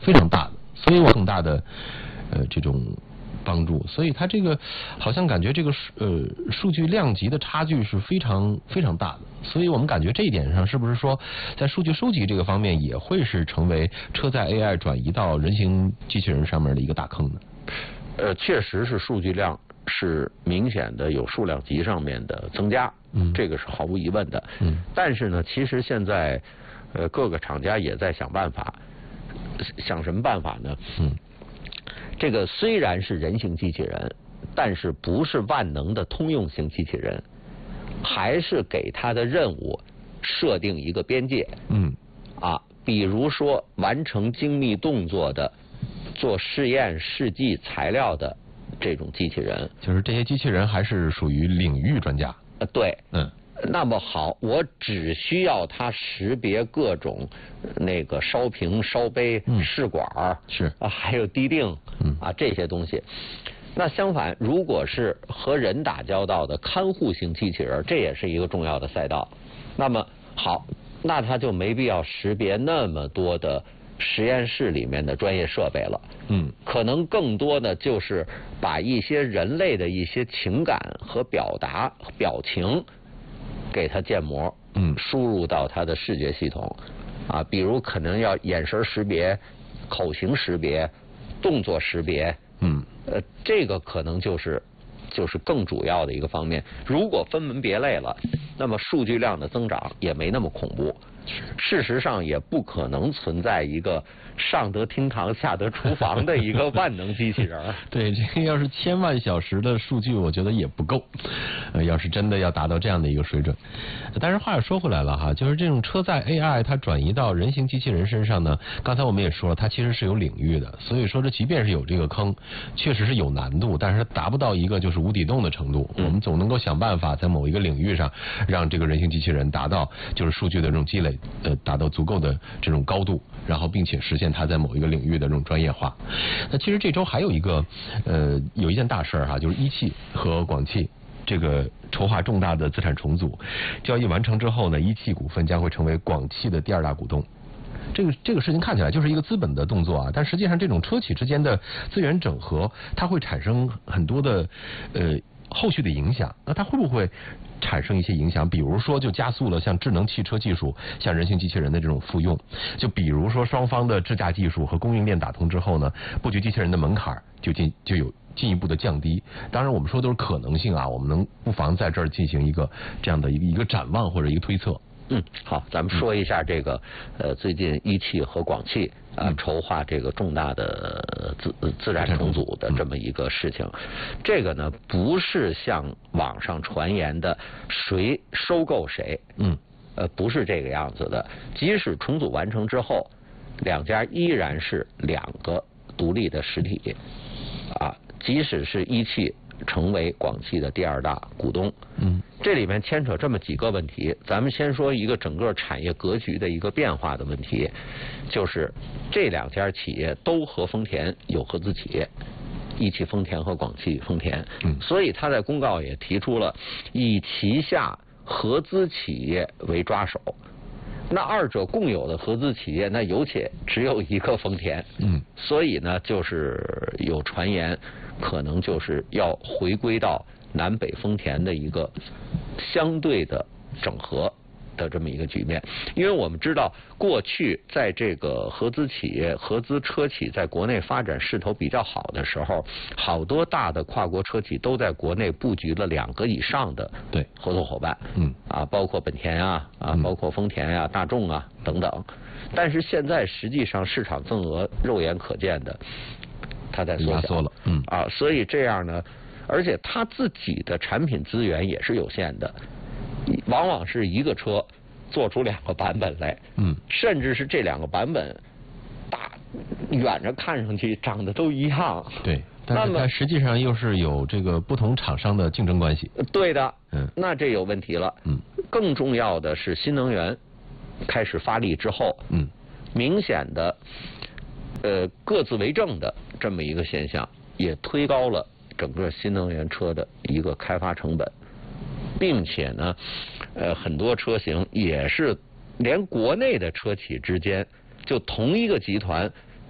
非常大的，所以我更大的这种帮助。所以它这个好像感觉这个数据量级的差距是非常非常大的。所以我们感觉这一点上是不是说在数据收集这个方面也会是成为车载 AI 转移到人形机器人上面的一个大坑呢？ 确实是数据量是明显的有数量级上面的增加，这个是毫无疑问的。但是呢，其实现在各个厂家也在想办法，想什么办法呢？这个虽然是人形机器人，但是不是万能的通用型机器人，还是给它的任务设定一个边界。比如说完成精密动作的、做试验试剂材料的这种机器人， 就是这些机器人还是属于领域专家。 对，那么好，我只需要它识别各种那个烧瓶、烧杯、试管是还有滴定这些东西。那相反，如果是和人打交道的看护型机器人，这也是一个重要的赛道。那么好，那它就没必要识别那么多的实验室里面的专业设备了。可能更多的就是把一些人类的一些情感和表达、表情给它建模，输入到它的视觉系统比如可能要眼神识别、口型识别、动作识别，这个可能就是更主要的一个方面。如果分门别类了，那么数据量的增长也没那么恐怖。事实上也不可能存在一个上得厅堂下得厨房的一个万能机器人。 对，这个要是1000万小时的数据，我觉得也不够。要是真的要达到这样的一个水准，但是话又说回来了哈，就是这种车载 AI 它转移到人形机器人身上呢，刚才我们也说了，它其实是有领域的，所以说这即便是有这个坑，确实是有难度，但是它达不到一个就是无底洞的程度。我们总能够想办法在某一个领域上，让这个人形机器人达到就是数据的这种积累，达到足够的这种高度，然后并且实现它在某一个领域的这种专业化。那其实这周还有一个有一件大事哈，就是一汽和广汽这个筹划重大的资产重组，交易完成之后呢，一汽股份将会成为广汽的第2大股东。这个事情看起来就是一个资本的动作但实际上这种车企之间的资源整合，它会产生很多的后续的影响。那它会不会产生一些影响？比如说就加速了像智能汽车技术、像人形机器人的这种复用，就比如说双方的智驾技术和供应链打通之后呢，布局机器人的门槛就有进一步的降低。当然我们说都是可能性我们能不妨在这儿进行一个这样的一个展望或者一个推测。 好，咱们说一下这个最近一汽和广汽筹划这个重大的资产重组的这么一个事情。这个呢不是像网上传言的谁收购谁，不是这个样子的。即使重组完成之后，两家依然是2个独立的实体即使是一汽成为广汽的第2大股东，这里面牵扯这么几个问题。咱们先说一个整个产业格局的一个变化的问题，就是这2家企业都和丰田有合资企业，一汽丰田和广汽丰田，所以他在公告也提出了以旗下合资企业为抓手。那2者共有的合资企业，那有且只有一个丰田，所以呢，就是有传言，可能就是要回归到南北丰田的一个相对的整合的这么一个局面。因为我们知道，过去在这个合资企业、合资车企在国内发展势头比较好的时候，好多大的跨国车企都在国内布局了2个以上的合作伙伴，包括本田包括丰田大众等等。但是现在实际上市场份额肉眼可见的，它在缩小了， 所以这样呢，而且它自己的产品资源也是有限的。往往是一个车做出2个版本来，甚至是这2个版本远着看上去长得都一样， 对，但是它实际上又是有这个不同厂商的竞争关系。 对的，那这有问题了。更重要的是新能源开始发力之后，明显的各自为政的这么一个现象，也推高了整个新能源车的一个开发成本。并且呢，很多车型也是连国内的车企之间，就同一个集团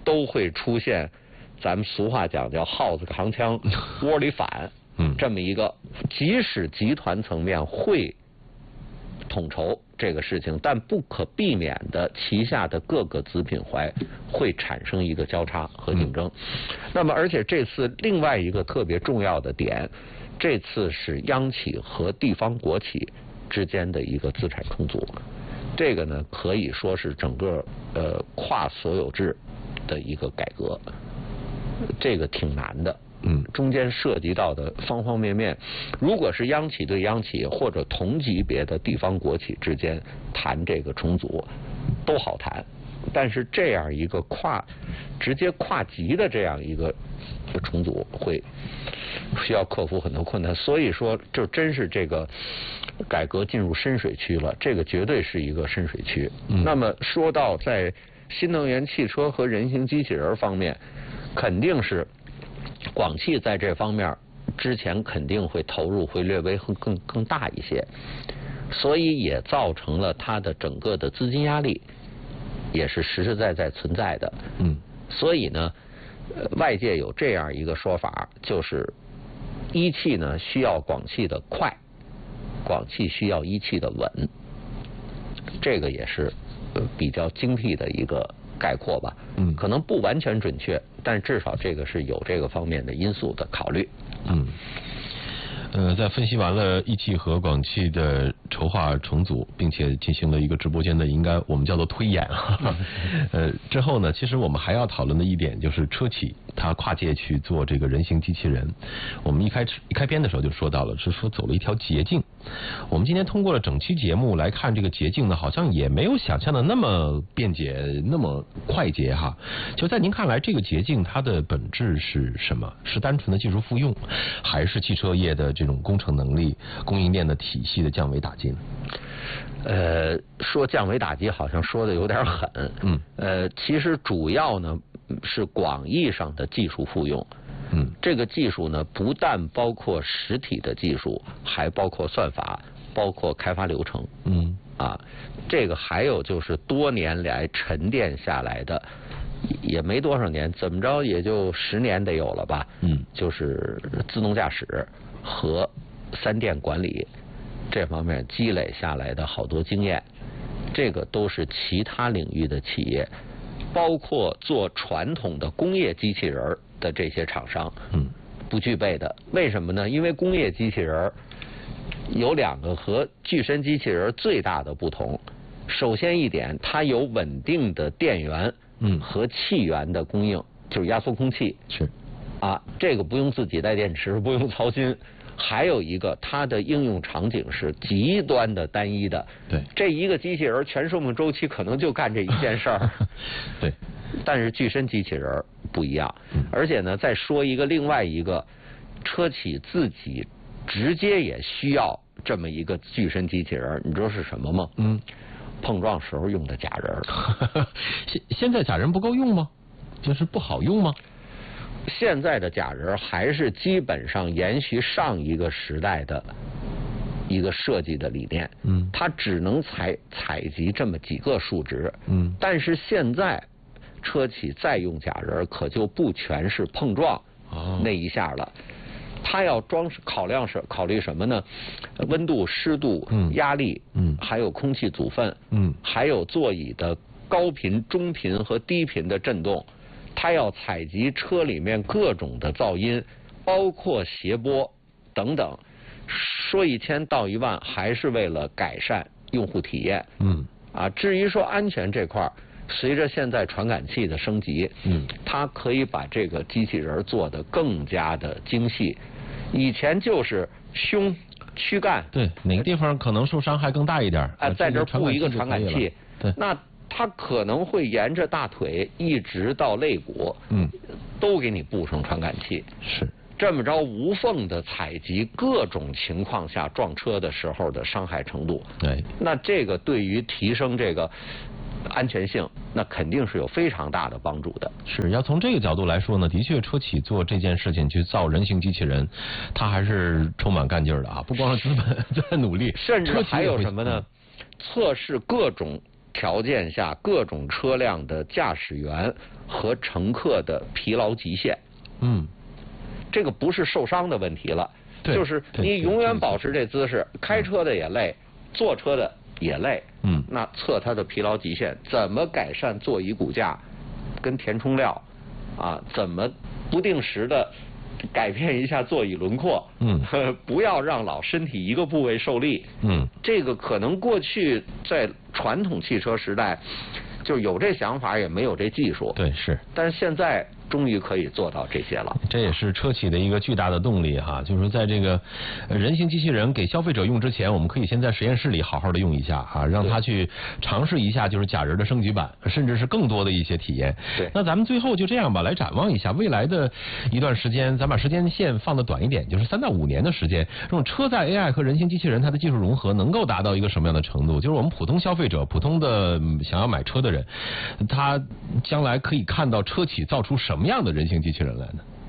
都会出现咱们俗话讲叫耗子扛枪窝里反，这么一个，即使集团层面会统筹这个事情，但不可避免的旗下的各个子品牌会产生一个交叉和竞争。那么而且这次另外一个特别重要的点，这次是央企和地方国企之间的一个资产重组，这个呢可以说是整个跨所有制的一个改革，这个挺难的。中间涉及到的方方面面，如果是央企对央企或者同级别的地方国企之间谈这个重组都好谈，但是这样一个直接跨级的这样一个重组会需要克服很多困难，所以说就真是这个改革进入深水区了，这个绝对是一个深水区。那么说到在新能源汽车和人形机器人方面，肯定是广汽在这方面之前肯定会投入会略微更大一些，所以也造成了它的整个的资金压力也是实实在在存在的。所以呢，外界有这样一个说法，就是一汽呢需要广汽的快，广汽需要一汽的稳，这个也是比较精辟的一个概括吧。可能不完全准确，但至少这个是有这个方面的因素的考虑。 在分析完了一汽和广汽的筹划重组，并且进行了一个直播间的应该我们叫做推演之后呢，其实我们还要讨论的一点就是车企它跨界去做这个人形机器人。我们一开篇的时候就说到了，是说走了一条捷径。我们今天通过了整期节目来看，这个捷径呢好像也没有想象的那么便捷那么快捷哈。就在您看来，这个捷径它的本质是什么？是单纯的技术复用，还是汽车业的这种工程能力、供应链的体系的降维打击？ 说降维打击好像说的有点狠。其实主要呢是广义上的技术复用。这个技术呢不但包括实体的技术，还包括算法，包括开发流程。这个还有就是多年来沉淀下来的，也没多少年，怎么着也就10年得有了吧。就是自动驾驶和3电管理这方面积累下来的好多经验，这个都是其他领域的企业，包括做传统的工业机器人的这些厂商不具备的。为什么呢？因为工业机器人有2个和具身机器人最大的不同。首先一点，它有稳定的电源和气源的供应，就是压缩空气。这个不用自己带电池，不用操心。还有一个，它的应用场景是极端的单一的。这一个机器人全寿命周期可能就干这一件事儿。但是具身机器人不一样。而且呢，再说另外一个，车企自己直接也需要这么一个具身机器人，你知道是什么吗？碰撞时候用的假人。 现在假人不够用吗？就是不好用吗？ 现在的假人还是基本上延续上一个时代的一个设计的理念。它只能采集这么几个数值。但是现在车企再用假人，可就不全是碰撞那一下了。它要考虑什么呢？温度、湿度、压力，还有空气阻分，还有座椅的高频、中频和低频的震动。它要采集车里面各种的噪音，包括谐波等等，说1000道1万，还是为了改善用户体验。至于说安全这块，随着现在传感器的升级，它可以把这个机器人做得更加的精细。以前就是胸、躯干， 哪个地方可能受伤害更大一点， 在这布一个传感器，那它可能会沿着大腿一直到肋骨，都给你布上传感器。这么着无缝的采集各种情况下撞车的时候的伤害程度。那这个对于提升这个安全性，那肯定是有非常大的帮助的。 要从这个角度来说呢，的确车企做这件事情去造人形机器人，它还是充满干劲的啊！不光是资本在努力， 甚至还有什么呢？测试各种条件下各种车辆的驾驶员和乘客的疲劳极限。这个不是受伤的问题了，就是你永远保持这姿势，开车的也累，坐车的也累。那测他的疲劳极限，怎么改善座椅骨架，跟填充料啊，怎么不定时的改变一下座椅轮廓，不要让老身体一个部位受力。这个可能过去在传统汽车时代就有这想法，也没有这技术。 对，是。 但是现在终于可以做到这些了。 这也是车企的一个巨大的动力哈，就是说在这个人形机器人给消费者用之前，我们可以先在实验室里好好的用一下啊，让他去尝试一下就是假人的升级版，甚至是更多的一些体验。 对。 那咱们最后就这样吧，来展望一下未来的一段时间，咱把时间线放得短一点，就是3到5年的时间，这种车载 AI 和人形机器人它的技术融合能够达到一个什么样的程度？就是我们普通消费者、普通的想要买车的人，他将来可以看到车企造出什么样的人形机器人来呢？